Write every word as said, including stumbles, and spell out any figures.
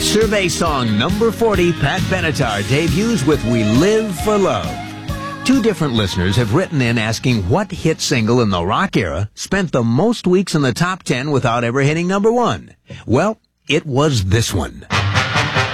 Survey song number forty, Pat Benatar debuts with We Live for Love. Two different listeners have written in asking what hit single in the rock era spent the most weeks in the top ten without ever hitting number one. Well, it was this one.